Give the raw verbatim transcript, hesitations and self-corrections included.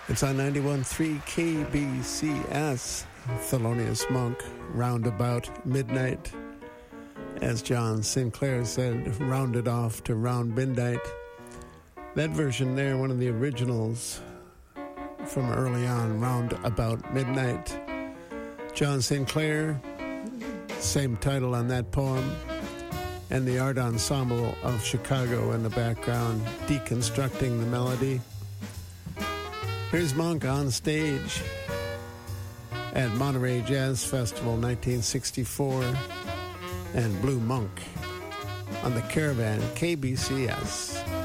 It's on ninety-one point three K B C S, Thelonious Monk, Roundabout Midnight. As John Sinclair said, rounded off to round midnight. That version there, one of the originals from early on, Roundabout Midnight. John Sinclair, same title on that poem. And the Art Ensemble of Chicago in the background, deconstructing the melody. Here's Monk on stage at Monterey Jazz Festival nineteen sixty-four, and Blue Monk on the Caravan K B C S.